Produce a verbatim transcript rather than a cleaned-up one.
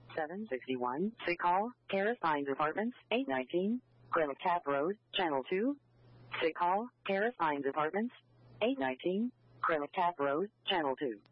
seven sixty-one. Sick Hall, Terrace Pines Apartments, eight nineteen. Granite Cap Road, Channel two. Sick Hall, Terrace Pines Apartments, eight nineteen. Granite Cap Road, Channel two.